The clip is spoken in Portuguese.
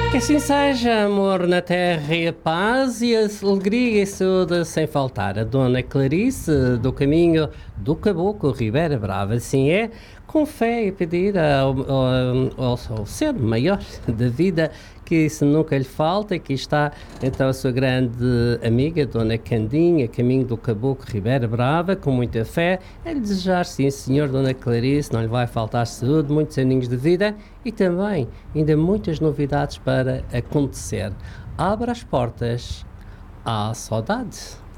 Que assim seja, amor na terra e a paz e a alegria e saúde sem faltar. A Dona Clarice, do caminho do Caboclo Ribeira Brava, assim é, com fé e pedir ao ser maior da vida que isso nunca lhe falta. Aqui está então a sua grande amiga, Dona Candinha, caminho do Caboclo Ribeira Brava, com muita fé, a lhe desejar, sim senhor, Dona Clarice, não lhe vai faltar saúde, muitos aninhos de vida e também ainda muitas novidades para acontecer. Abra as portas à saudade.